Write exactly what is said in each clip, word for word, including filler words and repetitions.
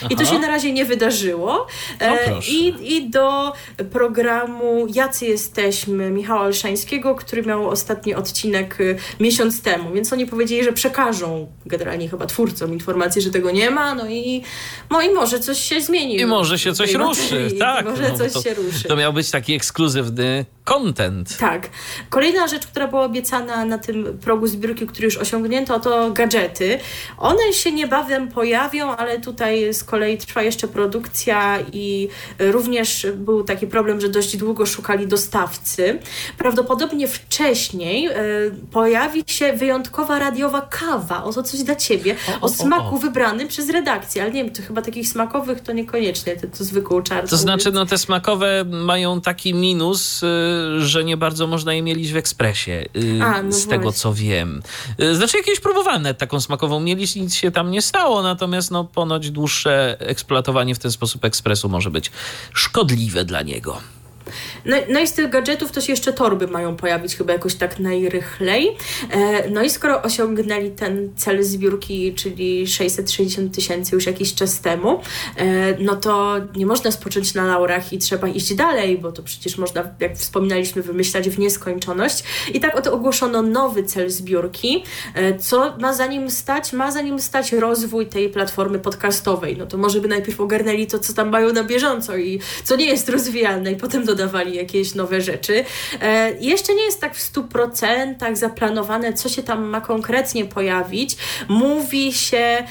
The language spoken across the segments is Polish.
i to się na razie nie wydarzyło. No, I, I do programu Jacy jesteśmy Michała Olszańskiego, który miał ostatni odcinek miesiąc temu, więc oni powiedzieli, że przekażą generalnie chyba twórcom informację, że tego nie ma, no i, no i może coś się zmieni. I może się coś ruszy, tak. Może no, coś to, się ruszy. To miał być taki ekskluzywny content. Tak. Kolejna rzecz, która była obiecana na tym progu zbiórki, który już osiągnięto, to gadżety. One się niebawem pojawią, ale tutaj z kolei trwa jeszcze produkcja i również był taki problem, że dość długo szukali dostawcy. Prawdopodobnie wcześniej y, pojawi się wyjątkowa radiowa kawa. Oto coś dla ciebie. O, o, o smaku o. wybranym przez redakcję. Ale nie wiem, to chyba takich smakowych to niekoniecznie. To, to zwykłą czarną. To znaczy, no te smakowe mają taki minus, y, że nie bardzo można je mielić w ekspresie. Y, A, no z właśnie. tego, co wiem. Y, znaczy, jakieś próbowałem nawet taką smakową mielić, nic się tam nie stało, natomiast no ponoć dłuższe eksploatowanie w ten sposób ekspresu może być szkodliwe dla niego. No, no i z tych gadżetów to się jeszcze torby mają pojawić chyba jakoś tak najrychlej. E, no i skoro osiągnęli ten cel zbiórki, czyli sześćset sześćdziesiąt tysięcy już jakiś czas temu, e, no to nie można spocząć na laurach i trzeba iść dalej, bo to przecież można, jak wspominaliśmy, wymyślać w nieskończoność. I tak oto ogłoszono nowy cel zbiórki. E, co ma za nim stać? Ma za nim stać rozwój tej platformy podcastowej. No to może by najpierw ogarnęli to, co tam mają na bieżąco i co nie jest rozwijane i potem dodawali jakieś nowe rzeczy. E, jeszcze nie jest tak w stu procentach zaplanowane, co się tam ma konkretnie pojawić. Mówi się e,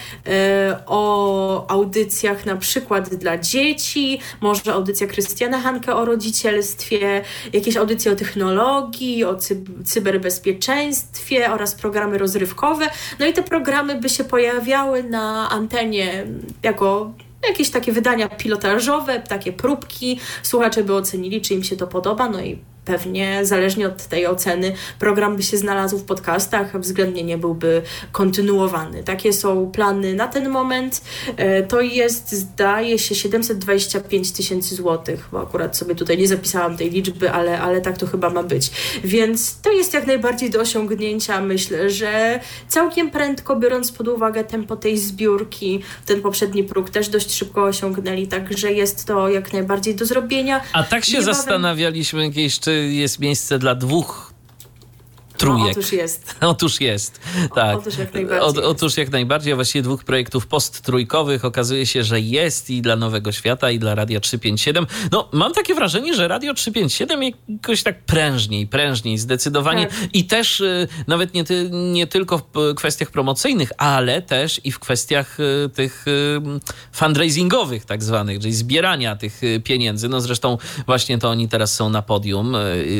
o audycjach na przykład dla dzieci, może audycja Krystiana Hanke o rodzicielstwie, jakieś audycje o technologii, o cy- cyberbezpieczeństwie oraz programy rozrywkowe. No i te programy by się pojawiały na antenie jako jakieś takie wydania pilotażowe, takie próbki. Słuchacze by ocenili, czy im się to podoba, no i pewnie zależnie od tej oceny program by się znalazł w podcastach, a względnie nie byłby kontynuowany. Takie są plany na ten moment. To jest, zdaje się, siedemset dwadzieścia pięć tysięcy złotych, bo akurat sobie tutaj nie zapisałam tej liczby, ale, ale tak to chyba ma być. Więc to jest jak najbardziej do osiągnięcia. Myślę, że całkiem prędko, biorąc pod uwagę tempo tej zbiórki, ten poprzedni próg też dość szybko osiągnęli, także jest to jak najbardziej do zrobienia. A tak się Niebawem... zastanawialiśmy jakieś, czy jest miejsce dla dwóch trójek. No, otóż jest. Otóż jest, tak. O, otóż jak najbardziej. O, otóż jak najbardziej, a właściwie dwóch projektów posttrójkowych okazuje się, że jest i dla Nowego Świata, i dla Radia trzysta pięćdziesiąt siedem. No, mam takie wrażenie, że Radio trzysta pięćdziesiąt siedem jakoś tak prężniej, prężniej, zdecydowanie. Tak. I też y, nawet nie, ty, nie tylko w kwestiach promocyjnych, ale też i w kwestiach y, tych y, fundraisingowych tak zwanych, czyli zbierania tych y, pieniędzy. No zresztą właśnie to oni teraz są na podium, y,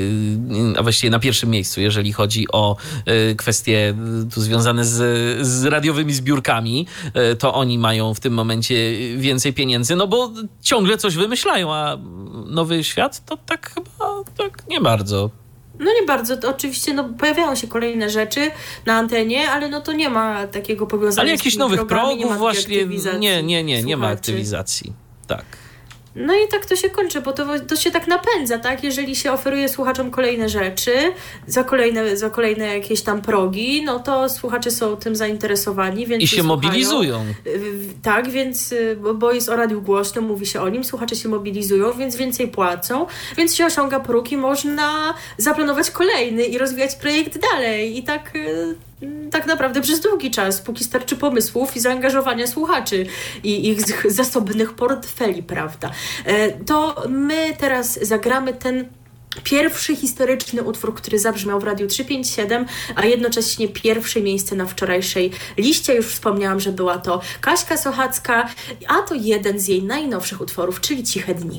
y, a właściwie na pierwszym miejscu, jeżeli chodzi o y, kwestie y, tu związane z, z radiowymi zbiórkami, y, to oni mają w tym momencie więcej pieniędzy, no bo ciągle coś wymyślają, a Nowy Świat to tak chyba tak nie bardzo. No nie bardzo, to oczywiście no, pojawiają się kolejne rzeczy na antenie, ale no to nie ma takiego powiązania. Ale jakichś nowych progów właśnie, nie, nie, nie, nie ma słuchaczy. aktywizacji, tak. No i tak to się kończy, bo to, to się tak napędza, tak? Jeżeli się oferuje słuchaczom kolejne rzeczy, za kolejne, za kolejne jakieś tam progi, no to słuchacze są tym zainteresowani, więc I się słuchają. mobilizują. Tak, więc, bo, bo jest o radiu głośno, mówi się o nim, słuchacze się mobilizują, więc więcej płacą, więc się osiąga próg i można zaplanować kolejny i rozwijać projekt dalej. I tak... tak naprawdę przez długi czas, póki starczy pomysłów i zaangażowania słuchaczy i ich zasobnych portfeli, prawda? To my teraz zagramy ten pierwszy historyczny utwór, który zabrzmiał w Radiu trzysta pięćdziesiąt siedem, a jednocześnie pierwsze miejsce na wczorajszej liście. Już wspomniałam, że była to Kaśka Sochacka, a to jeden z jej najnowszych utworów, czyli Ciche dni.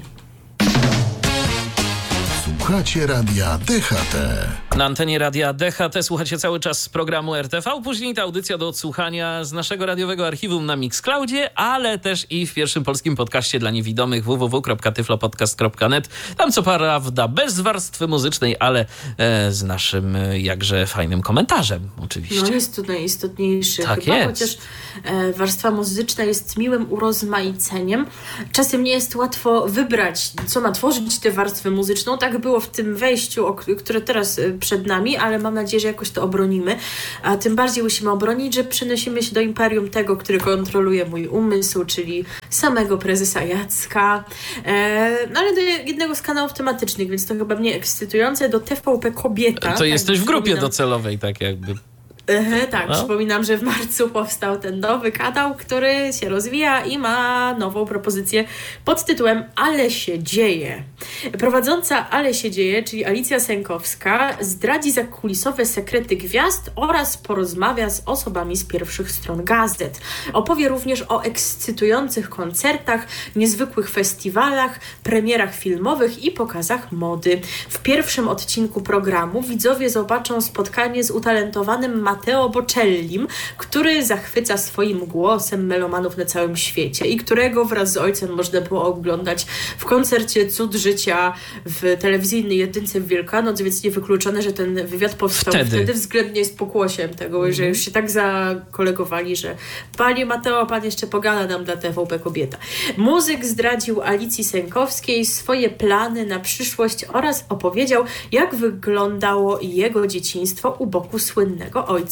Słuchacie Radia D H T. Na antenie Radia D H T słuchacie cały czas z programu R T V. Później ta audycja do odsłuchania z naszego radiowego archiwum na Mixcloudzie, ale też i w pierwszym polskim podcaście dla niewidomych w w w kropka tyflopodcast kropka net. Tam co prawda bez warstwy muzycznej, ale e, z naszym e, jakże fajnym komentarzem oczywiście. No jest to najistotniejszy tak chyba, jest. Chociaż e, warstwa muzyczna jest miłym urozmaiceniem. Czasem nie jest łatwo wybrać, co ma tworzyć tę warstwę muzyczną. Tak było w tym wejściu, o, które teraz przed nami, ale mam nadzieję, że jakoś to obronimy. A tym bardziej musimy obronić, że przenosimy się do imperium tego, który kontroluje mój umysł, czyli samego prezesa Jacka. E, no ale do jednego z kanałów tematycznych, więc to chyba mnie ekscytujące, do T V P Kobieta. To tak, jesteś w grupie przypominam. docelowej, tak jakby. Ehe, tak, no. Przypominam, że w marcu powstał ten nowy kanał, który się rozwija i ma nową propozycję pod tytułem Ale się dzieje. Prowadząca Ale się dzieje, czyli Alicja Sękowska, zdradzi zakulisowe sekrety gwiazd oraz porozmawia z osobami z pierwszych stron gazet. Opowie również o ekscytujących koncertach, niezwykłych festiwalach, premierach filmowych i pokazach mody. W pierwszym odcinku programu widzowie zobaczą spotkanie z utalentowanym Matteo Bocellim, który zachwyca swoim głosem melomanów na całym świecie i którego wraz z ojcem można było oglądać w koncercie Cud Życia w telewizyjnej jedynce w Wielkanoc, więc niewykluczone, że ten wywiad powstał wtedy, wtedy względnie z pokłosiem tego, mm. że już się tak zakolegowali, że panie Mateo, pan jeszcze pogada nam dla T V P Kobieta. Muzyk zdradził Alicji Sękowskiej swoje plany na przyszłość oraz opowiedział, jak wyglądało jego dzieciństwo u boku słynnego ojca.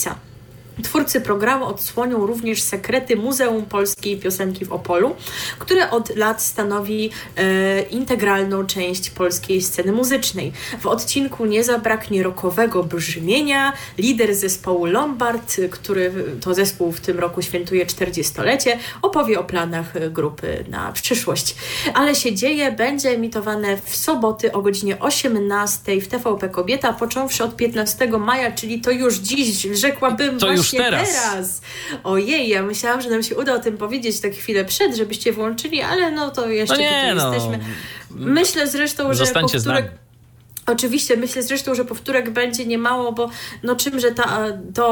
Twórcy programu odsłonią również sekrety Muzeum Polskiej Piosenki w Opolu, które od lat stanowi e, integralną część polskiej sceny muzycznej. W odcinku nie zabraknie rockowego brzmienia. Lider zespołu Lombard, który to zespół w tym roku świętuje czterdziestolecie, opowie o planach grupy na przyszłość. Ale się dzieje będzie emitowane w soboty o godzinie osiemnastej w T V P Kobieta, począwszy od piętnastego maja, czyli to już dziś, rzekłabym to właśnie już teraz. teraz. Ojej, ja myślałam, że nam się uda o tym powiedzieć tak chwilę przed, żebyście włączyli, ale no to jeszcze no nie, tutaj no. jesteśmy. Myślę zresztą, że Zostańcie z nami. Oczywiście, myślę zresztą, że powtórek będzie niemało, bo no czymże ta,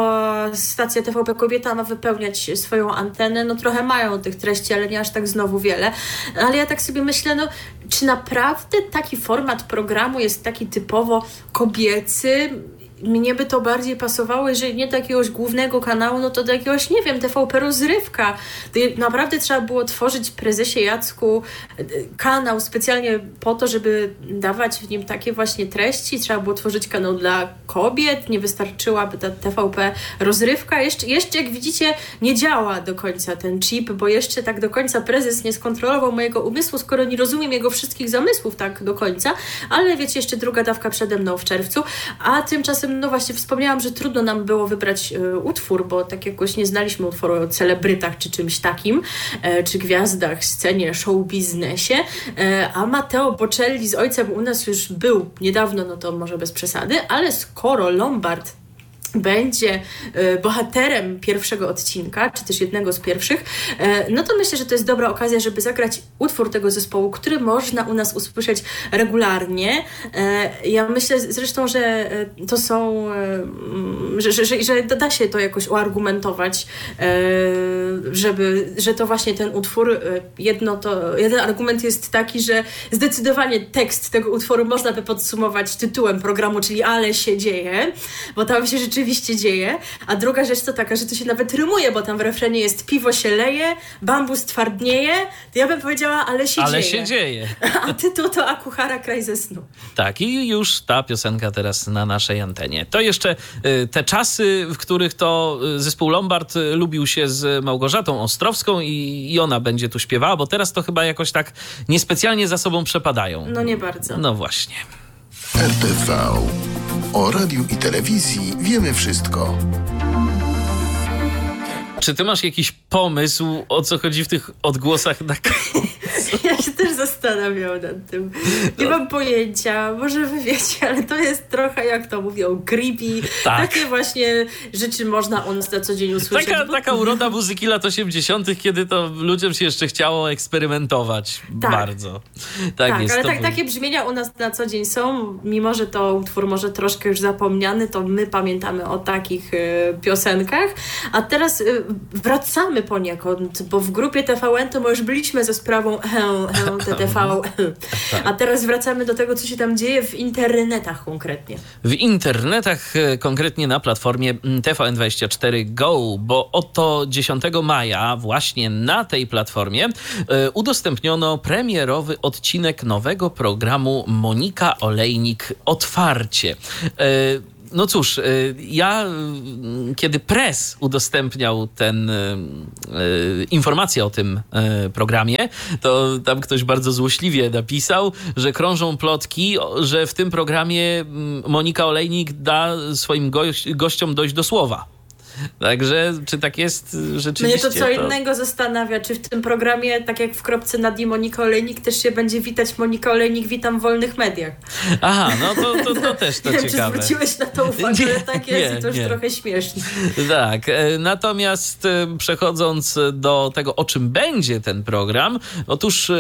ta stacja T V P Kobieta ma wypełniać swoją antenę, no trochę mają tych treści, ale nie aż tak znowu wiele, ale ja tak sobie myślę, no czy naprawdę taki format programu jest taki typowo kobiecy? Mnie by to bardziej pasowało, jeżeli nie do jakiegoś głównego kanału, no to do jakiegoś, nie wiem, T V P Rozrywka. To naprawdę trzeba było tworzyć prezesie Jacku kanał specjalnie po to, żeby dawać w nim takie właśnie treści. Trzeba było tworzyć kanał dla kobiet, nie wystarczyłaby ta T V P Rozrywka. Jeszcze, jeszcze jak widzicie, nie działa do końca ten chip, bo jeszcze tak do końca prezes nie skontrolował mojego umysłu, skoro nie rozumiem jego wszystkich zamysłów tak do końca, ale wiecie, jeszcze druga dawka przede mną w czerwcu, a tymczasem no właśnie wspomniałam, że trudno nam było wybrać y, utwór, bo tak jakoś nie znaliśmy utworu o celebrytach czy czymś takim, y, czy gwiazdach, scenie, show biznesie, y, a Matteo Bocelli z ojcem u nas już był niedawno, no to może bez przesady, ale skoro Lombard będzie y, bohaterem pierwszego odcinka, czy też jednego z pierwszych, y, no to myślę, że to jest dobra okazja, żeby zagrać utwór tego zespołu, który można u nas usłyszeć regularnie. Y, ja myślę zresztą, że y, to są, y, że, że, że, że da się to jakoś uargumentować, y, żeby, że to właśnie ten utwór, y, jedno to, jeden argument jest taki, że zdecydowanie tekst tego utworu można by podsumować tytułem programu, czyli Ale się dzieje, bo tam się rzeczywiście rzeczywiście dzieje, a druga rzecz to taka, że to się nawet rymuje, bo tam w refrenie jest piwo się leje, bambus twardnieje, to ja bym powiedziała, ale się ale dzieje. się dzieje. A tytuł to Akuhara, kraj ze snu. Tak, i już ta piosenka teraz na naszej antenie. To jeszcze y, te czasy, w których to y, zespół Lombard y, lubił się z Małgorzatą Ostrowską i, i ona będzie tu śpiewała, bo teraz to chyba jakoś tak niespecjalnie za sobą przepadają. No nie bardzo. No właśnie. R T V. O radiu i telewizji wiemy wszystko. Czy ty masz jakiś pomysł, o co chodzi w tych odgłosach na Ja się też zastanawiam nad tym. Nie no. mam pojęcia, może wy wiecie, ale to jest trochę, jak to mówią, creepy. Tak. Takie właśnie rzeczy można u nas na co dzień usłyszeć. Taka, bo... taka uroda muzyki lat osiemdziesiątych, kiedy to ludziom się jeszcze chciało eksperymentować tak. bardzo. Tak, tak jest ale to... tak, takie brzmienia u nas na co dzień są. Mimo że to utwór może troszkę już zapomniany, to my pamiętamy o takich y, piosenkach. A teraz y, wracamy poniekąd, bo w grupie T V N to my już byliśmy ze sprawą T T V. A teraz wracamy do tego, co się tam dzieje w internetach konkretnie. W internetach, konkretnie na platformie T V N dwadzieścia cztery Go, bo oto dziesiątego maja właśnie na tej platformie e, udostępniono premierowy odcinek nowego programu Monika Olejnik Otwarcie. E, No cóż, ja kiedy Press udostępniał ten informację o tym programie, to tam ktoś bardzo złośliwie napisał, że krążą plotki, że w tym programie Monika Olejnik da swoim goś- gościom dojść do słowa. Także czy tak jest rzeczywiście? Mnie to co innego zastanawia, czy w tym programie, tak jak w kropce nad i Monika Olejnik, też się będzie witać Monika Olejnik, witam w wolnych mediach. Aha, no to, to, to też to nie wiem, ciekawe. Czy zwróciłeś na to uwagę, Nie, ale tak jest nie, i to już nie. trochę śmieszne. Tak, natomiast przechodząc do tego, o czym będzie ten program, otóż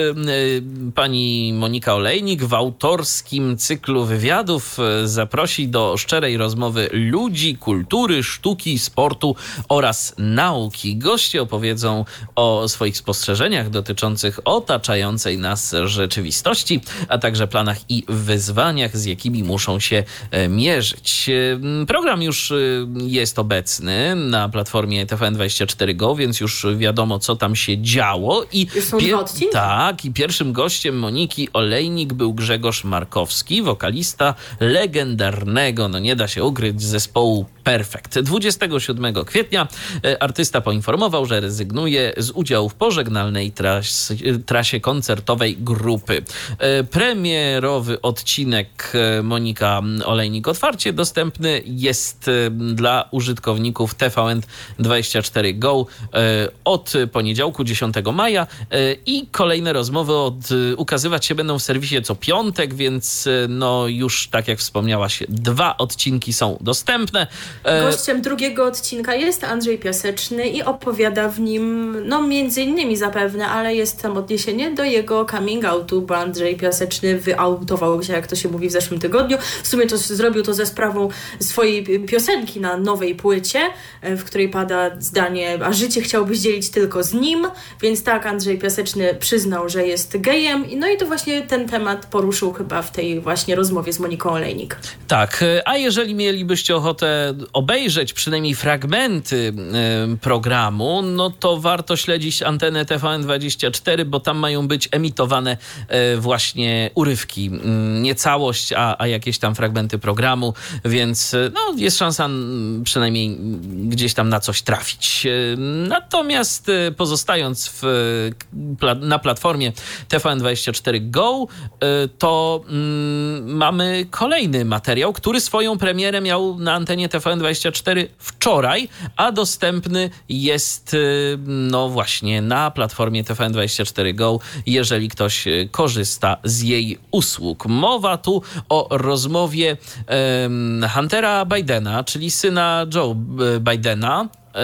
pani Monika Olejnik w autorskim cyklu wywiadów zaprosi do szczerej rozmowy ludzi, kultury, sztuki, sportu oraz nauki. Goście opowiedzą o swoich spostrzeżeniach dotyczących otaczającej nas rzeczywistości, a także planach i wyzwaniach, z jakimi muszą się mierzyć. Program już jest obecny na platformie T V N dwadzieścia cztery Go, więc już wiadomo, co tam się działo. I już są dwa odcinki? Tak, i pierwszym gościem Moniki Olejnik był Grzegorz Markowski, wokalista legendarnego, no nie da się ukryć, zespołu Perfekt. dwudziestego siódmego kwietnia artysta poinformował, że rezygnuje z udziału w pożegnalnej tras, trasie koncertowej grupy. Premierowy odcinek Monika Olejnik Otwarcie dostępny jest dla użytkowników T V N dwadzieścia cztery Go od poniedziałku dziesiątego maja i kolejne rozmowy od, ukazywać się będą w serwisie co piątek, więc no już tak jak wspomniałaś, dwa odcinki są dostępne. Gościem drugiego odcinka jest Andrzej Piaseczny i opowiada w nim, no między innymi zapewne, ale jest tam odniesienie do jego coming outu, bo Andrzej Piaseczny wyautował się, jak to się mówi, w zeszłym tygodniu. W sumie to zrobił to ze sprawą swojej piosenki na nowej płycie, w której pada zdanie, a życie chciałbyś dzielić tylko z nim, więc tak, Andrzej Piaseczny przyznał, że jest gejem, no i to właśnie ten temat poruszył chyba w tej właśnie rozmowie z Moniką Olejnik. Tak, a jeżeli mielibyście ochotę obejrzeć przynajmniej fragmenty y, programu, no to warto śledzić antenę T V N dwadzieścia cztery, bo tam mają być emitowane y, właśnie urywki. Y, nie całość, a, a jakieś tam fragmenty programu, więc y, no, jest szansa y, przynajmniej gdzieś tam na coś trafić. Y, natomiast y, pozostając w, y, pla, na platformie T V N dwadzieścia cztery Go, y, to y, mamy kolejny materiał, który swoją premierę miał na antenie T V N dwadzieścia cztery wczoraj, a dostępny jest no właśnie na platformie T V N dwadzieścia cztery Go, jeżeli ktoś korzysta z jej usług. Mowa tu o rozmowie um, Huntera Bidena, czyli syna Joe Bidena,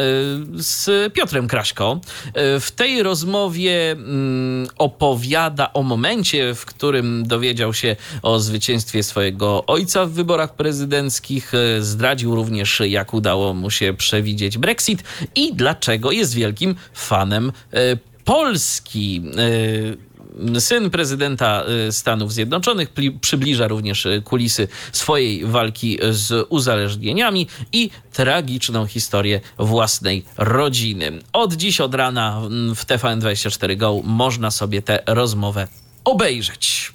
z Piotrem Kraśko. W tej rozmowie opowiada o momencie, w którym dowiedział się o zwycięstwie swojego ojca w wyborach prezydenckich. Zdradził również, jak udało mu się przewidzieć Brexit i dlaczego jest wielkim fanem Polski. Syn prezydenta Stanów Zjednoczonych przybliża również kulisy swojej walki z uzależnieniami i tragiczną historię własnej rodziny. Od dziś od rana w T V N dwadzieścia cztery Go można sobie tę rozmowę obejrzeć.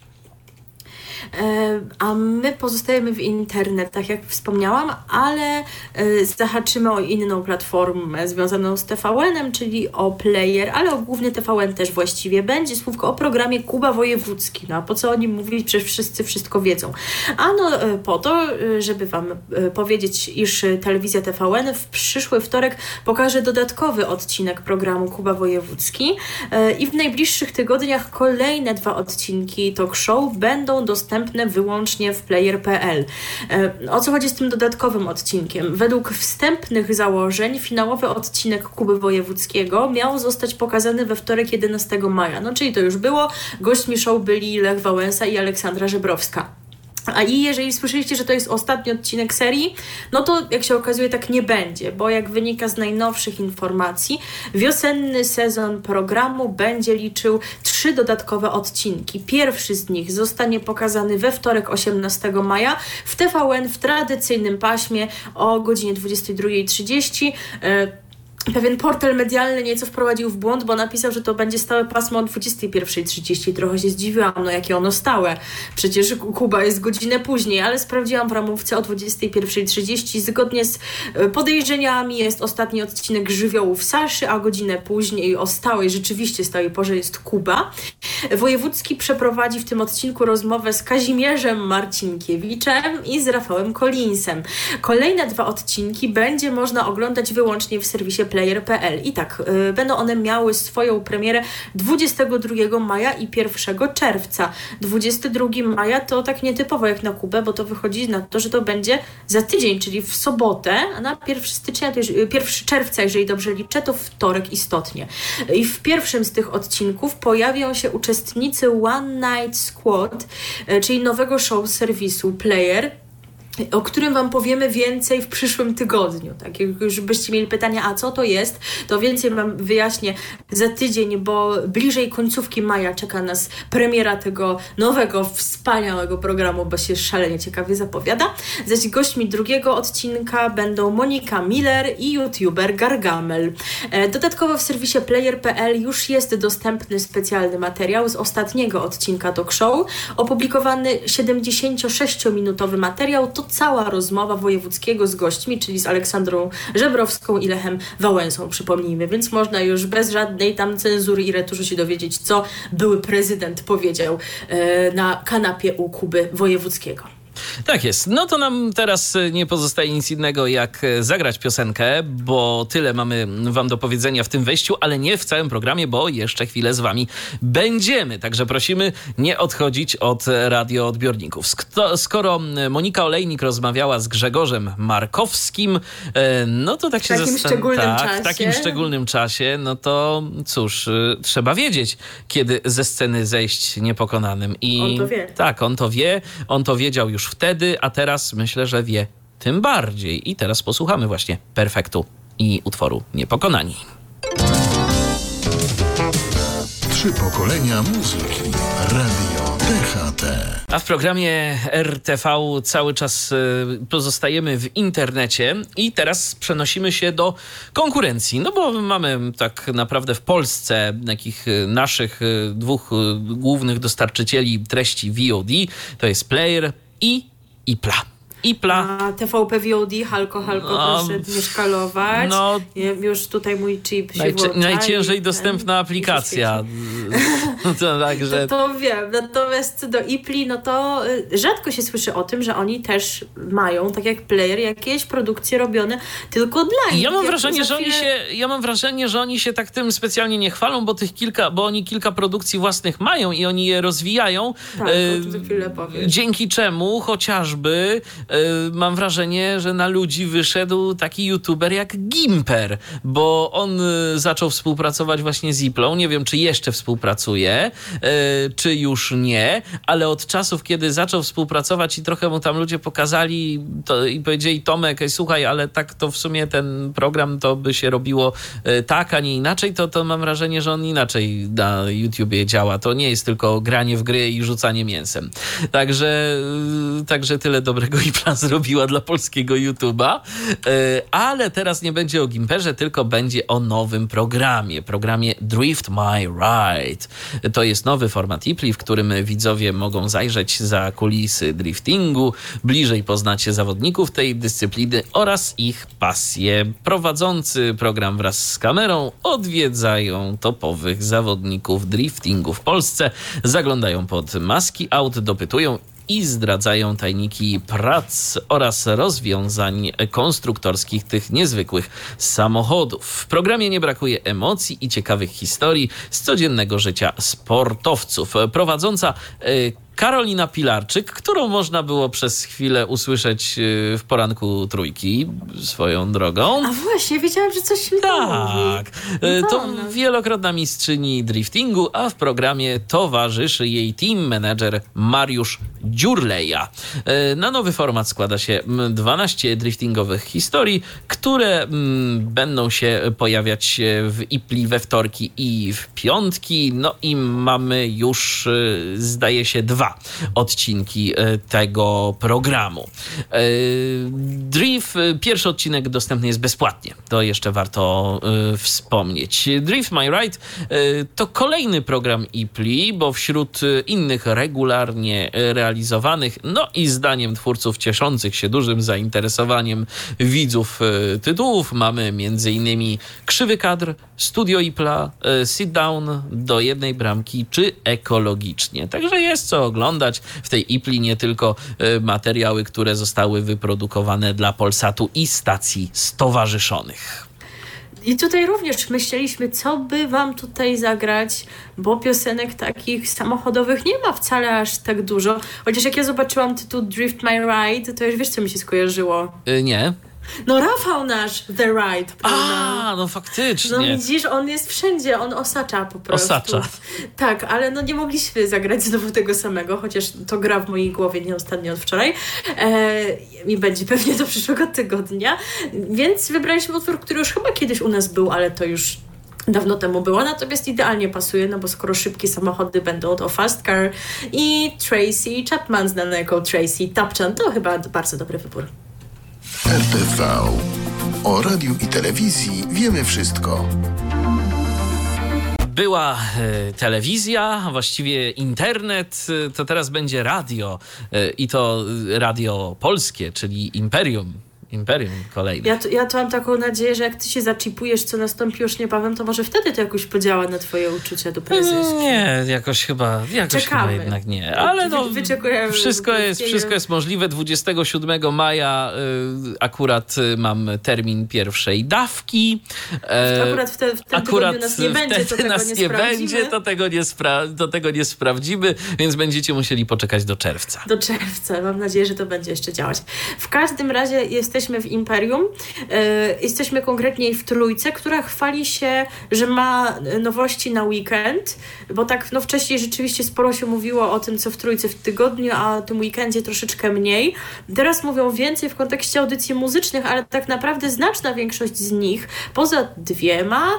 A my pozostajemy w internetach, jak wspomniałam, ale zahaczymy o inną platformę związaną z T V N-em, czyli o Player, ale o główny T V N też właściwie. Będzie słówko o programie Kuba Wojewódzki. No a po co o nim mówić? Przecież wszyscy wszystko wiedzą. Ano po to, żeby wam powiedzieć, iż telewizja T V N w przyszły wtorek pokaże dodatkowy odcinek programu Kuba Wojewódzki i w najbliższych tygodniach kolejne dwa odcinki talk show będą dostępne wyłącznie w player kropka p l. O co chodzi z tym dodatkowym odcinkiem? Według wstępnych założeń finałowy odcinek Kuby Wojewódzkiego miał zostać pokazany we wtorek jedenastego maja. No czyli to już było. Gośćmi show byli Lech Wałęsa i Aleksandra Żebrowska. A i jeżeli słyszeliście, że to jest ostatni odcinek serii, no to jak się okazuje tak nie będzie, bo jak wynika z najnowszych informacji, wiosenny sezon programu będzie liczył trzy dodatkowe odcinki. Pierwszy z nich zostanie pokazany we wtorek osiemnastego maja w T V N w tradycyjnym paśmie o godzinie dwudziestej drugiej trzydzieści. Pewien portal medialny nieco wprowadził w błąd, bo napisał, że to będzie stałe pasmo o dwudziestej pierwszej trzydzieści. Trochę się zdziwiłam, no jakie ono stałe. Przecież Kuba jest godzinę później, ale sprawdziłam w ramówce o dwudziestej pierwszej trzydzieści. Zgodnie z podejrzeniami jest ostatni odcinek Żywiołów Saszy, a godzinę później o stałej, rzeczywiście stałej porze jest Kuba. Wojewódzki przeprowadzi w tym odcinku rozmowę z Kazimierzem Marcinkiewiczem i z Rafałem Collinsem. Kolejne dwa odcinki będzie można oglądać wyłącznie w serwisie player kropka p l. I tak, y, będą one miały swoją premierę dwudziestego drugiego maja i pierwszego czerwca. dwudziestego drugiego maja to tak nietypowo jak na Kubę, bo to wychodzi na to, że to będzie za tydzień, czyli w sobotę, a na pierwszego stycznia, to już, pierwszego czerwca, jeżeli dobrze liczę, to wtorek istotnie. I w pierwszym z tych odcinków pojawią się uczestnicy One Night Squad, y, czyli nowego show serwisu Player, o którym Wam powiemy więcej w przyszłym tygodniu. Tak, jak już byście mieli pytania, a co to jest, to więcej Wam wyjaśnię za tydzień, bo bliżej końcówki maja czeka nas premiera tego nowego, wspaniałego programu, bo się szalenie ciekawie zapowiada. Zaś gośćmi drugiego odcinka będą Monika Miller i youtuber Gargamel. Dodatkowo w serwisie player kropka p l już jest dostępny specjalny materiał z ostatniego odcinka talk show. Opublikowany siedemdziesięciosześciominutowy materiał to cała rozmowa Wojewódzkiego z gośćmi, czyli z Aleksandrą Żebrowską i Lechem Wałęsą, przypomnijmy, więc można już bez żadnej tam cenzury i retuszu się dowiedzieć, co były prezydent powiedział e, na kanapie u Kuby Wojewódzkiego. Tak jest. No to nam teraz nie pozostaje nic innego, jak zagrać piosenkę, bo tyle mamy wam do powiedzenia w tym wejściu, ale nie w całym programie, bo jeszcze chwilę z wami będziemy. Także prosimy nie odchodzić od radioodbiorników. Skoro Monika Olejnik rozmawiała z Grzegorzem Markowskim, no to tak się... W takim zastan- szczególnym tak, czasie. w takim szczególnym czasie, no to cóż, trzeba wiedzieć, kiedy ze sceny zejść niepokonanym. I on to wie. Tak, on to wie. On to wiedział już wtedy, a teraz myślę, że wie tym bardziej. I teraz posłuchamy właśnie Perfektu i utworu Niepokonani. Trzy pokolenia muzyki. Radio T H T. A w programie R T V cały czas pozostajemy w internecie i teraz przenosimy się do konkurencji. No bo mamy tak naprawdę w Polsce takich naszych dwóch głównych dostarczycieli treści V O D. To jest Player i Ipla. Ipla. A T V P V O D, halko, halko, no, proszę nie szkalować. No, już tutaj mój chip się najci- włącza. Najciężej i, dostępna ten, aplikacja. to, także... to, to wiem. Natomiast co do Ipli, no to y, rzadko się słyszy o tym, że oni też mają, tak jak Player, jakieś produkcje robione tylko dla nich. Ja mam jak wrażenie, że chwilę... oni się, ja mam wrażenie, że oni się tak tym specjalnie nie chwalą, bo tych kilka, bo oni kilka produkcji własnych mają i oni je rozwijają. Tak, e, o tym za chwilę powiem. Dzięki czemu chociażby e, mam wrażenie, że na ludzi wyszedł taki youtuber jak Gimper, bo on e, zaczął współpracować właśnie z Iplą. Nie wiem, czy jeszcze współpracuje, e, czy już nie, ale od czasów, kiedy zaczął współpracować i trochę mu tam ludzie pokazali to, i powiedzieli: Tomek, słuchaj, ale tak to w sumie ten program to by się robiło e, tak, a nie inaczej, to, to mam wrażenie, że on inaczej na YouTubie działa. To nie jest tylko granie w gry i rzucanie mięsem. Także, e, także tyle dobrego Ipla zrobiła dla polskiego YouTuba. E, ale teraz nie będzie o Gimperze, tylko będzie o nowym programie. Programie Drift My Ride. To jest nowy format Ipli, w którym widzowie mogą zajrzeć za kulisy driftingu, bliżej poznać zawodników tej dyscypliny oraz ich pasje. Prowadzący program wraz z kamerą odwiedzają topowych zawodników driftingu w Polsce, zaglądają pod maski aut, dopytują i zdradzają tajniki prac oraz rozwiązań konstruktorskich tych niezwykłych samochodów. W programie nie brakuje emocji i ciekawych historii z codziennego życia sportowców. Prowadząca y, Karolina Pilarczyk, którą można było przez chwilę usłyszeć w poranku trójki swoją drogą. A właśnie, wiedziałam, że coś mi to mówi. Tak. To wielokrotna mistrzyni driftingu, a w programie towarzyszy jej team manager Mariusz Dziurleja. Na nowy format składa się dwanaście driftingowych historii, które będą się pojawiać w I P L I we wtorki i w piątki. No i mamy już, zdaje się, dwa odcinki tego programu. Drift, pierwszy odcinek dostępny jest bezpłatnie. To jeszcze warto wspomnieć. Drift My Ride to kolejny program I P L I, bo wśród innych regularnie realizowanych, no i zdaniem twórców cieszących się dużym zainteresowaniem widzów tytułów, mamy m.in. Krzywy kadr, Studio I P L A, Sit Down, Do jednej bramki czy Ekologicznie. Także jest co oglądać w tej I P L I, nie tylko materiały, które zostały wyprodukowane dla Polsatu i stacji stowarzyszonych. I tutaj również myśleliśmy, co by wam tutaj zagrać, bo piosenek takich samochodowych nie ma wcale aż tak dużo. Chociaż jak ja zobaczyłam tytuł Drift My Ride, to już wiesz, co mi się skojarzyło? Yy, nie. No Rafał nasz, The Ride. A, no faktycznie. No widzisz, on jest wszędzie, on osacza po prostu. Osacza. Tak, ale no nie mogliśmy zagrać znowu tego samego, chociaż to gra w mojej głowie nieustannie od wczoraj e, i będzie pewnie do przyszłego tygodnia, więc wybraliśmy utwór, który już chyba kiedyś u nas był, ale to już dawno temu było, natomiast idealnie pasuje, no bo skoro szybkie samochody będą, to Fast Car i Tracy Chapman, znana jako Tracy Tapchan, to chyba bardzo dobry wybór. R T V. O radiu i telewizji wiemy wszystko. Była e, telewizja, a właściwie internet, e, to teraz będzie radio. E, I to radio polskie, czyli Imperium. Imperium kolejne. Ja to, ja to mam taką nadzieję, że jak ty się zaczipujesz, co nastąpi już niebawem, to może wtedy to jakoś podziała na twoje uczucia do prezeski. Nie, jakoś chyba, jakoś chyba jednak nie. Ale no, Wy, wszystko, jest, wszystko jest możliwe. dwudziestego siódmego maja y, akurat y, mam termin pierwszej dawki. E, akurat w, te, w tym akurat nas nie będzie, to tego nas nie, nie będzie, to tego nie, spra- to tego nie sprawdzimy, więc będziecie musieli poczekać do czerwca. Do czerwca. Mam nadzieję, że to będzie jeszcze działać. W każdym razie jesteśmy Jesteśmy w Imperium, e, jesteśmy konkretnie w Trójce, która chwali się, że ma nowości na weekend, bo tak no wcześniej rzeczywiście sporo się mówiło o tym, co w Trójce w tygodniu, a o tym weekendzie troszeczkę mniej. Teraz mówią więcej w kontekście audycji muzycznych, ale tak naprawdę znaczna większość z nich, poza dwiema,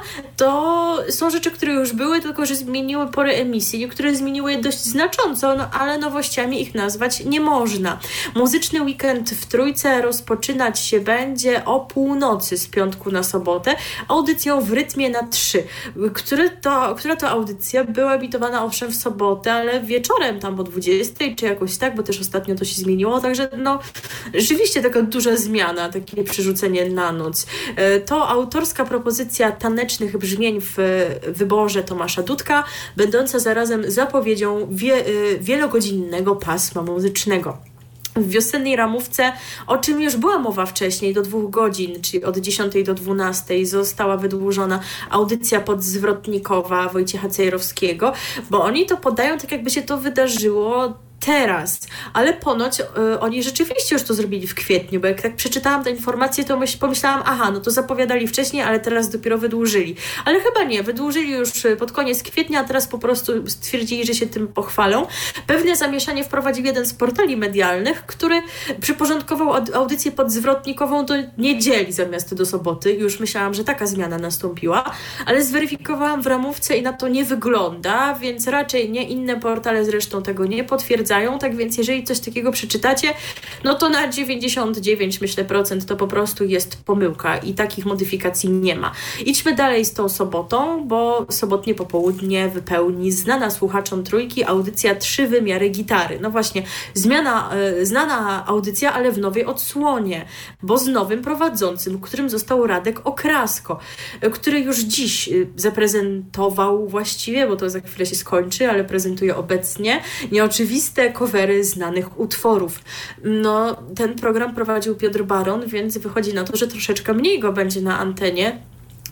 to są rzeczy, które już były, tylko że zmieniły pory emisji. Niektóre zmieniły je dość znacząco, no, ale nowościami ich nazwać nie można. Muzyczny weekend w Trójce rozpoczyna się będzie o północy z piątku na sobotę audycją w rytmie na trzy, które to, która to audycja była emitowana owszem w sobotę, ale wieczorem tam o dwudziestej czy jakoś tak, bo też ostatnio to się zmieniło, także no rzeczywiście taka duża zmiana, takie przerzucenie na noc. To autorska propozycja tanecznych brzmień w wyborze Tomasza Dudka, będąca zarazem zapowiedzią wie, wielogodzinnego pasma muzycznego. W wiosennej ramówce, o czym już była mowa wcześniej, do dwóch godzin, czyli od dziesiątej do dwunastej została wydłużona audycja podzwrotnikowa Wojciecha Cejrowskiego, bo oni to podają tak, jakby się to wydarzyło teraz, ale ponoć y, oni rzeczywiście już to zrobili w kwietniu, bo jak tak przeczytałam tę informację, to myśl, pomyślałam, aha, no to zapowiadali wcześniej, ale teraz dopiero wydłużyli. Ale chyba nie, wydłużyli już pod koniec kwietnia, a teraz po prostu stwierdzili, że się tym pochwalą. Pewne zamieszanie wprowadził jeden z portali medialnych, który przyporządkował audycję podzwrotnikową do niedzieli zamiast do soboty. Już myślałam, że taka zmiana nastąpiła, ale zweryfikowałam w ramówce i na to nie wygląda, więc raczej nie, inne portale zresztą tego nie potwierdzają. Tak więc jeżeli coś takiego przeczytacie, no to na dziewięćdziesiąt dziewięć myślę procent to po prostu jest pomyłka i takich modyfikacji nie ma. Idźmy dalej z tą sobotą, bo sobotnie popołudnie wypełni znana słuchaczom Trójki audycja Trzy wymiary gitary. No właśnie, zmiana, e, znana audycja, ale w nowej odsłonie, bo z nowym prowadzącym, którym został Radek Okrasko, e, który już dziś e, zaprezentował właściwie, bo to za chwilę się skończy, ale prezentuje obecnie nieoczywiste covery znanych utworów. No, ten program prowadził Piotr Baron, więc wychodzi na to, że troszeczkę mniej go będzie na antenie.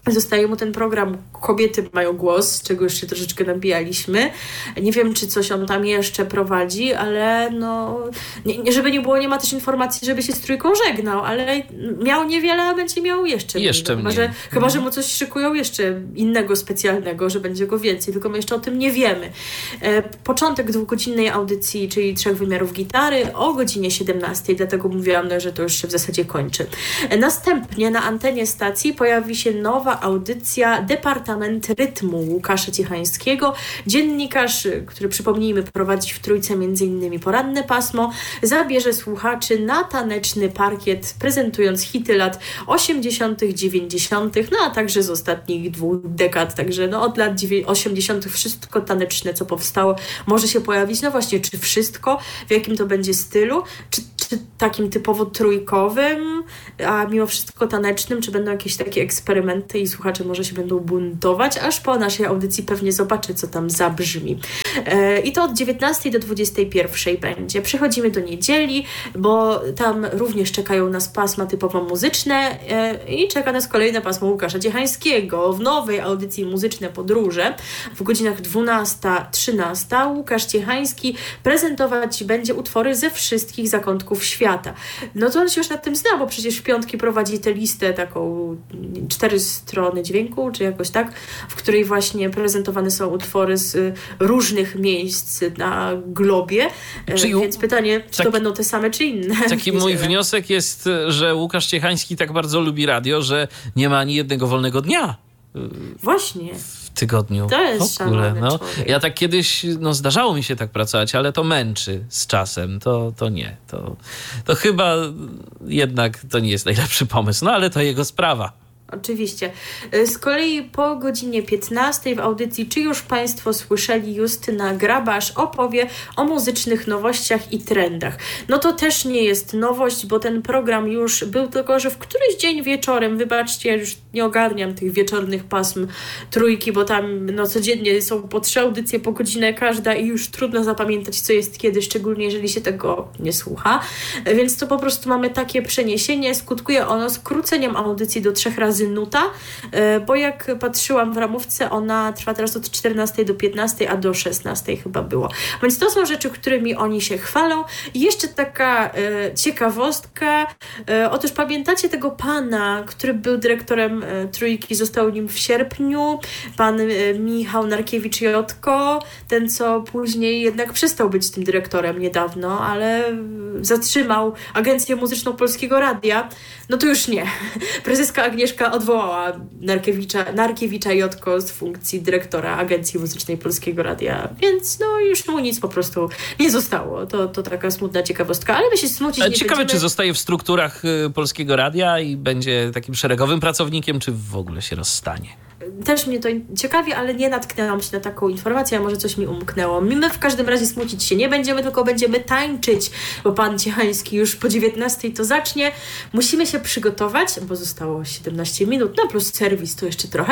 Zostaje mu ten program Kobiety mają głos, z czego już się troszeczkę nabijaliśmy. Nie wiem, czy coś on tam jeszcze prowadzi, ale no, nie, nie, żeby nie było, nie ma też informacji, żeby się z Trójką żegnał, ale miał niewiele, a będzie miał jeszcze, jeszcze mniej. mniej. Chyba, że, chyba, że mu coś szykują jeszcze innego, specjalnego, że będzie go więcej, tylko my jeszcze o tym nie wiemy. E, początek dwugodzinnej audycji, czyli trzech wymiarów gitary o godzinie siedemnastej, dlatego mówiłam, no, że to już się w zasadzie kończy. E, następnie na antenie stacji pojawi się nowa audycja Departament Rytmu Łukasza Ciechańskiego. Dziennikarz, który przypomnijmy prowadzi w Trójce między innymi poranne pasmo, zabierze słuchaczy na taneczny parkiet, prezentując hity lat osiemdziesiątych, dziewięćdziesiątych, no a także z ostatnich dwóch dekad, także no od lat osiemdziesiątych wszystko taneczne, co powstało, może się pojawić. No właśnie, czy wszystko, w jakim to będzie stylu, czy, czy takim typowo trójkowym, a mimo wszystko tanecznym, czy będą jakieś takie eksperymenty i słuchacze może się będą buntować, aż po naszej audycji pewnie zobaczę, co tam zabrzmi. E, I to od dziewiętnastej do dwudziestej pierwszej będzie. Przechodzimy do niedzieli, bo tam również czekają nas pasma typowo muzyczne e, i czeka nas kolejne pasmo Łukasza Ciechańskiego. W nowej audycji Muzyczne Podróże w godzinach dwunasta trzynasta Łukasz Ciechański prezentować będzie utwory ze wszystkich zakątków świata. No to on się już nad tym zna, bo przecież w piątki prowadzi tę listę taką cztery strony dźwięku, czy jakoś tak, w której właśnie prezentowane są utwory z różnych miejsc na globie. Czyli więc pytanie, czy tak, to będą te same, czy inne? Taki mój wniosek jest, że Łukasz Ciechański tak bardzo lubi radio, że nie ma ani jednego wolnego dnia. Właśnie. W tygodniu. To jest w ogóle, no. człowiek. Ja tak kiedyś, no zdarzało mi się tak pracować, ale to męczy z czasem. To, to nie. To, to chyba jednak to nie jest najlepszy pomysł. No ale to jego sprawa. Oczywiście. Z kolei po godzinie piętnastej w audycji Czy już Państwo słyszeli, Justyna Grabasz opowie o muzycznych nowościach i trendach. No to też nie jest nowość, bo ten program już był, tylko że w któryś dzień wieczorem, wybaczcie, ja już nie ogarniam tych wieczornych pasm Trójki, bo tam no codziennie są po trzy audycje po godzinę każda i już trudno zapamiętać, co jest kiedy, szczególnie jeżeli się tego nie słucha. Więc to po prostu mamy takie przeniesienie. Skutkuje ono skróceniem audycji do trzech razy nuta, bo jak patrzyłam w ramówce, ona trwa teraz od czternastej do piętnastej, a do szesnastej chyba było. Więc to są rzeczy, którymi oni się chwalą. I jeszcze taka e, ciekawostka. E, otóż pamiętacie tego pana, który był dyrektorem e, Trójki, został nim w sierpniu, pan e, Michał Narkiewicz-Jotko, ten, co później jednak przestał być tym dyrektorem niedawno, ale zatrzymał Agencję Muzyczną Polskiego Radia. No to już nie. Prezeska Agnieszka odwołała Narkiewicza, Narkiewicza Jotko z funkcji dyrektora Agencji Muzycznej Polskiego Radia, więc no już mu nic po prostu nie zostało. To, to taka smutna ciekawostka, ale my się smucić nie Ciekawe, będziemy. Czy zostaje w strukturach y, Polskiego Radia i będzie takim szeregowym pracownikiem, czy w ogóle się rozstanie? Też mnie to ciekawi, ale nie natknęłam się na taką informację, a może coś mi umknęło. My w każdym razie smucić się nie będziemy, tylko będziemy tańczyć, bo pan Ciechański już po dziewiętnastej to zacznie. Musimy się przygotować, bo zostało siedemnaście minut, no plus serwis to jeszcze trochę.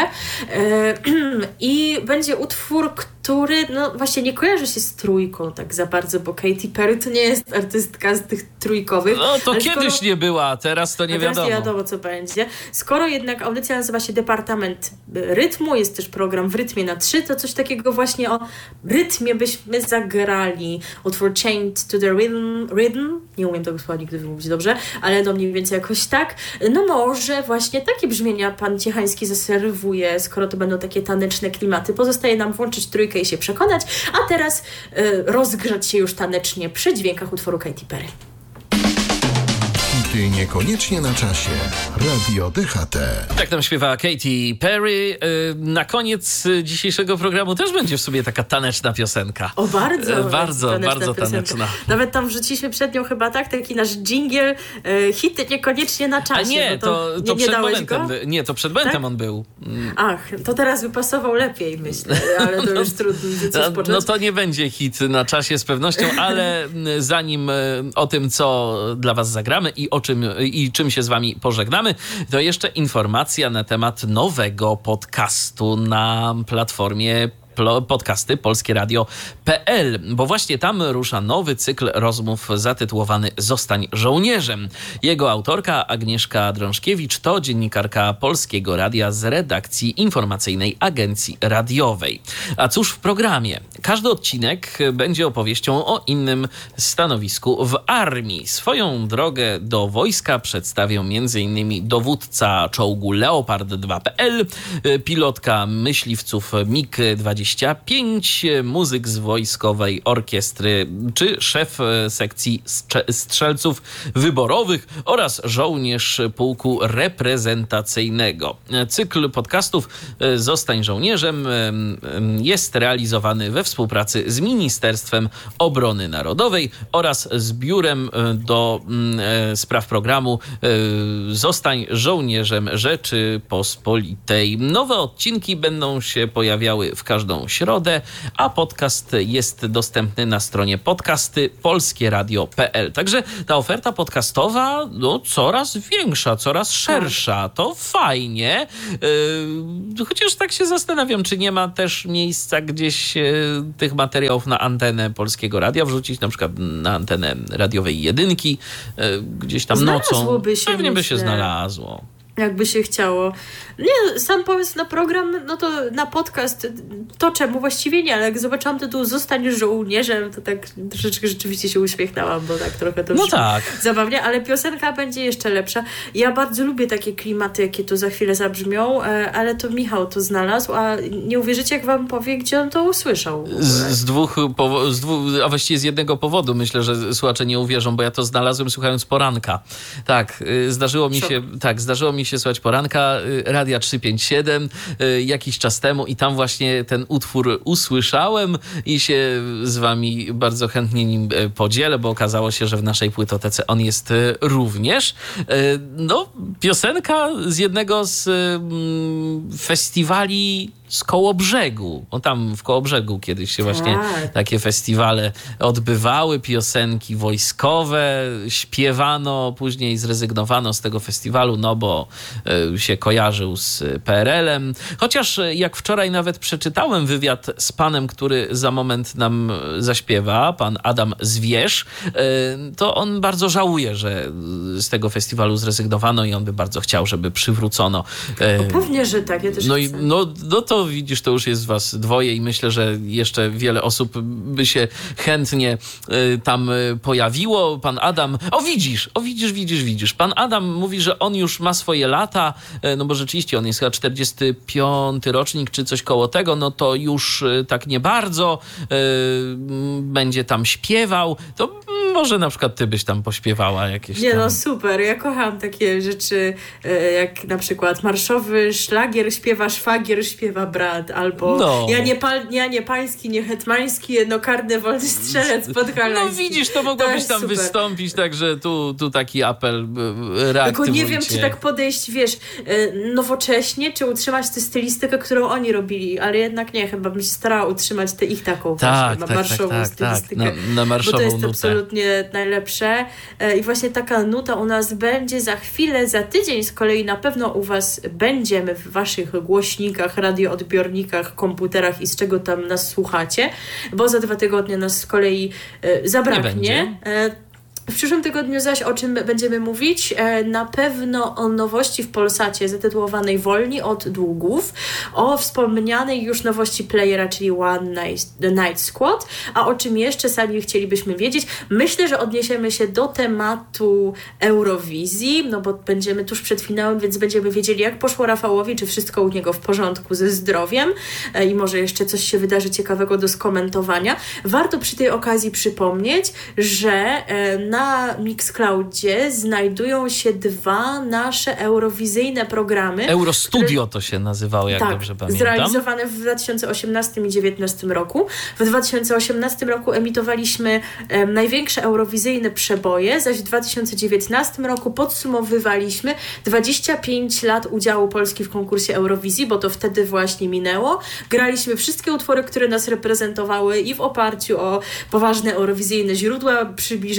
Yy, I będzie utwór, który no właśnie nie kojarzy się z Trójką tak za bardzo, bo Katy Perry to nie jest artystka z tych trójkowych. No to kiedyś skoro... nie była, teraz to nie a teraz wiadomo. nie wiadomo, co będzie. Skoro jednak audycja nazywa się Departament Rytmu, jest też program w rytmie na trzy, to coś takiego właśnie o rytmie byśmy zagrali. Utwór Chained to the Rhythm, rhythm. Nie umiem tego słowa nigdy wymówić dobrze, ale no mniej więcej jakoś tak. No może właśnie takie brzmienia pan Ciechański zaserwuje, skoro to będą takie taneczne klimaty. Pozostaje nam włączyć Trójkę i się przekonać, a teraz y, rozgrzać się już tanecznie przy dźwiękach utworu Katy Perry. Hity niekoniecznie na czasie. Radio D H T. Tak tam śpiewa Katy Perry. Na koniec dzisiejszego programu też będzie w sobie taka taneczna piosenka. O, bardzo. Bardzo, taneczna bardzo piosenka. taneczna. Nawet tam wrzuciliśmy przed nią chyba tak, taki nasz dżingiel, e, hity niekoniecznie na czasie. A nie, no to, to, to nie, nie przed momentem. go? By, nie, to przed momentem tak? on był. Ach, to teraz by pasował lepiej, myślę, ale to już trudno coś no, począć. no to nie będzie hit na czasie z pewnością, ale zanim o tym, co dla was zagramy i o czym i czym się z wami pożegnamy, to jeszcze informacja na temat nowego podcastu na platformie podcasty polskie radio kropka p l, bo właśnie tam rusza nowy cykl rozmów zatytułowany Zostań żołnierzem. Jego autorka Agnieszka Drążkiewicz to dziennikarka Polskiego Radia z redakcji informacyjnej Agencji Radiowej. A cóż w programie? Każdy odcinek będzie opowieścią o innym stanowisku w armii. Swoją drogę do wojska przedstawią m.in. dowódca czołgu Leopard dwa kropka p l, pilotka myśliwców mig dwadzieścia pięć, muzyk z wojskowej orkiestry czy szef sekcji strzelców wyborowych oraz żołnierz pułku reprezentacyjnego. Cykl podcastów Zostań żołnierzem jest realizowany we współpracy z Ministerstwem Obrony Narodowej oraz z Biurem do spraw programu Zostań żołnierzem Rzeczypospolitej. Nowe odcinki będą się pojawiały w każdą środę, a podcast jest dostępny na stronie podcasty polskie radio kropka p l. Także ta oferta podcastowa no, coraz większa, coraz szersza. To fajnie. Yy, chociaż tak się zastanawiam, czy nie ma też miejsca gdzieś yy, tych materiałów na antenę Polskiego Radia wrzucić, na przykład na antenę radiowej jedynki, yy, gdzieś tam nocą. Się, Pewnie by myślę. się znalazło. Jakby się chciało. Nie, sam pomysł na program, no to na podcast, to czemu właściwie nie, ale jak zobaczyłam tytuł Zostań żołnierzem, to tak troszeczkę rzeczywiście się uśmiechnęłam, bo tak trochę to no tak. zabawnie, ale piosenka będzie jeszcze lepsza. Ja bardzo lubię takie klimaty, jakie tu za chwilę zabrzmią, ale to Michał to znalazł, a nie uwierzycie, jak wam powie, gdzie on to usłyszał. Z, z, dwóch, powo- z dwóch, a właściwie z jednego powodu, myślę, że słuchacze nie uwierzą, bo ja to znalazłem słuchając poranka. Tak, zdarzyło mi się, tak, zdarzyło mi się słuchać poranka Radia trzysta pięćdziesiąt siedem jakiś czas temu i tam właśnie ten utwór usłyszałem i się z wami bardzo chętnie nim podzielę, bo okazało się, że w naszej płytotece on jest również. No, piosenka z jednego z festiwali z Kołobrzegu. O tam w Kołobrzegu kiedyś się właśnie tak. takie festiwale odbywały, piosenki wojskowe, śpiewano, później zrezygnowano z tego festiwalu, no bo y, się kojarzył z P R L-em. Chociaż jak wczoraj nawet przeczytałem wywiad z panem, który za moment nam zaśpiewa, pan Adam Zwierz, y, to on bardzo żałuje, że z tego festiwalu zrezygnowano i on by bardzo chciał, żeby przywrócono. Y, o, pewnie, że tak. Ja też no, i, chcę. no, no to widzisz, to już jest was dwoje i myślę, że jeszcze wiele osób by się chętnie y, tam y, pojawiło. Pan Adam, o widzisz, o widzisz, widzisz, widzisz. Pan Adam mówi, że on już ma swoje lata, y, no bo rzeczywiście on jest chyba czterdziesty piąty rocznik, czy coś koło tego, no to już y, tak nie bardzo y, będzie tam śpiewał. To może na przykład ty byś tam pośpiewała jakieś Nie tam... no, super. Ja kocham takie rzeczy, y, jak na przykład marszowy szlagier śpiewa szwagier, śpiewa brat, albo no. ja, nie pal, ja nie pański, nie hetmański, jednokarny wolny strzelec podhalański. No widzisz, to mogłabyś to tam super. wystąpić, także tu, tu taki apel reaktywujcie. Tylko nie wiem, czy tak podejść, wiesz, nowocześnie, czy utrzymać tę stylistykę, którą oni robili, ale jednak nie, chyba bym się starała utrzymać tę ich taką tak, właśnie, tak, marszową tak, stylistykę. Tak, na, na marszową bo to jest nutę. absolutnie najlepsze. I właśnie taka nuta u nas będzie za chwilę, za tydzień z kolei na pewno u was będziemy w waszych głośnikach, radioodbiornikach, komputerach i z czego tam nas słuchacie, bo za dwa tygodnie nas z kolei e, zabraknie. W przyszłym tygodniu zaś o czym będziemy mówić? Na pewno o nowości w Polsacie zatytułowanej Wolni od długów, o wspomnianej już nowości playera, czyli One Night, The Night Squad, a o czym jeszcze sami chcielibyśmy wiedzieć. Myślę, że odniesiemy się do tematu Eurowizji, no bo będziemy tuż przed finałem, więc będziemy wiedzieli, jak poszło Rafałowi, czy wszystko u niego w porządku ze zdrowiem i może jeszcze coś się wydarzy ciekawego do skomentowania. Warto przy tej okazji przypomnieć, że na Na Mixcloudzie znajdują się dwa nasze eurowizyjne programy. Eurostudio które, to się nazywało, jak tak, dobrze pamiętam. Zrealizowane w dwa tysiące osiemnastym i dwa tysiące dziewiętnastym roku. W dwa tysiące osiemnastym roku emitowaliśmy um, największe eurowizyjne przeboje, zaś w dwa tysiące dziewiętnastym roku podsumowywaliśmy dwadzieścia pięć lat udziału Polski w konkursie Eurowizji, bo to wtedy właśnie minęło. Graliśmy wszystkie utwory, które nas reprezentowały i w oparciu o poważne eurowizyjne źródła przybliżaliśmy wam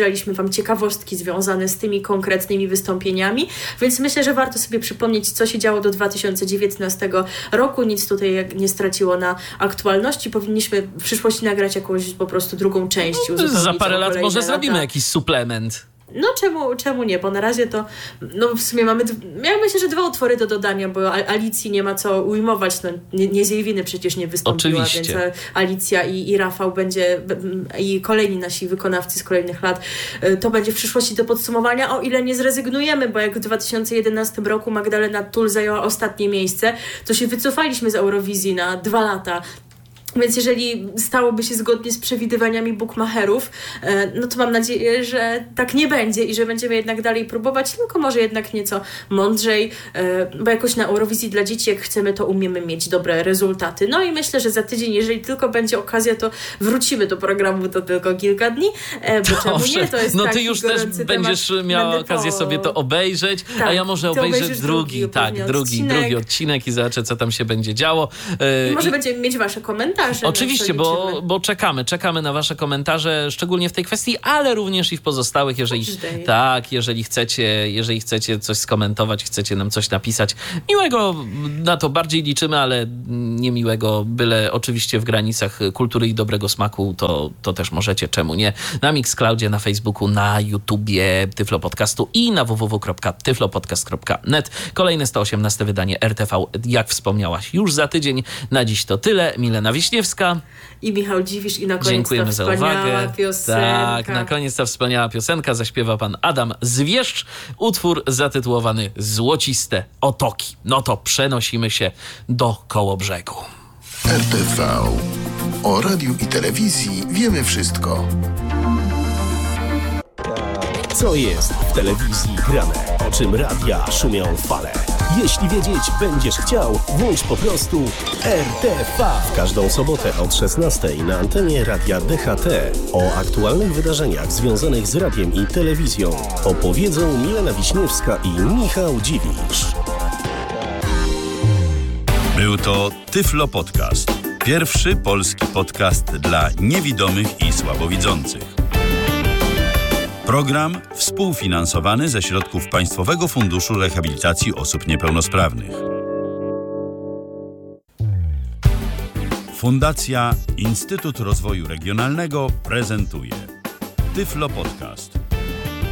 tam ciekawostki związane z tymi konkretnymi wystąpieniami, więc myślę, że warto sobie przypomnieć, co się działo do dwa tysiące dziewiętnastego roku. Nic tutaj nie straciło na aktualności. Powinniśmy w przyszłości nagrać jakąś po prostu drugą część. Za parę lat może lata. zrobimy jakiś suplement. No czemu, czemu nie, bo na razie to no w sumie mamy, ja myślę, że dwa utwory do dodania, bo Alicji nie ma co ujmować, no nie, nie z jej winy przecież nie wystąpiła, Oczywiście. Więc Alicja i, i Rafał będzie i kolejni nasi wykonawcy z kolejnych lat, to będzie w przyszłości do podsumowania, o ile nie zrezygnujemy, bo jak w dwa tysiące jedenastym roku Magdalena Tull zajęła ostatnie miejsce, to się wycofaliśmy z Eurowizji na dwa lata. Więc jeżeli stałoby się zgodnie z przewidywaniami bookmacherów, no to mam nadzieję, że tak nie będzie i że będziemy jednak dalej próbować, tylko może jednak nieco mądrzej, bo jakoś na Eurowizji dla dzieci, jak chcemy, to umiemy mieć dobre rezultaty. No i myślę, że za tydzień, jeżeli tylko będzie okazja, to wrócimy do programu, to tylko kilka dni, bo czemu nie? To jest no ty taki już też będziesz miała Będę okazję po... sobie to obejrzeć, tak, a ja może obejrzeć drugi, drugi tak, drugi, odcinek. drugi odcinek i zobaczę, co tam się będzie działo. I może I... będziemy mieć wasze komentarze. Oczywiście, bo, bo czekamy, czekamy na wasze komentarze, szczególnie w tej kwestii, ale również i w pozostałych, jeżeli Każdej. tak, jeżeli chcecie, jeżeli chcecie coś skomentować, chcecie nam coś napisać. Miłego, na to bardziej liczymy, ale niemiłego, byle oczywiście w granicach kultury i dobrego smaku, to, to też możecie, czemu nie? Na Mixcloudzie, na Facebooku, na YouTubie Tyflo Podcastu i na w w w kropka tyflopodcast kropka net. Kolejne sto osiemnaste wydanie R T V, jak wspomniałaś, już za tydzień. Na dziś to tyle. Milena Wiśniewska i Michał Dziwisz i na koniec dziękujemy ta za wspaniała uwagę. piosenka. Tak, na koniec ta wspaniała piosenka zaśpiewa pan Adam Zwieszcz, utwór zatytułowany Złociste Otoki. No to przenosimy się do Kołobrzegu. R T V. O radiu i telewizji wiemy wszystko. Co jest w telewizji grane? O czym radia szumią fale? Jeśli wiedzieć będziesz chciał, włącz po prostu R T V. W każdą sobotę od szesnastej na antenie Radia D H T o aktualnych wydarzeniach związanych z radiem i telewizją opowiedzą Milena Wiśniewska i Michał Dziwisz. Był to Tyflo Podcast. Pierwszy polski podcast dla niewidomych i słabowidzących. Program współfinansowany ze środków Państwowego Funduszu Rehabilitacji Osób Niepełnosprawnych. Fundacja Instytut Rozwoju Regionalnego prezentuje Tyflo Podcast.